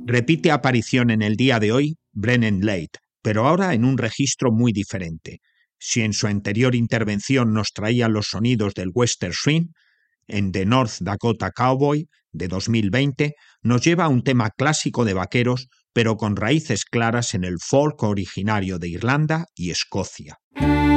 Repite aparición en el día de hoy Brennan Late, pero ahora en un registro muy diferente. Si en su anterior intervención nos traía los sonidos del Western Swing, en The North Dakota Cowboy de 2020 nos lleva a un tema clásico de vaqueros, pero con raíces claras en el folk originario de Irlanda y Escocia.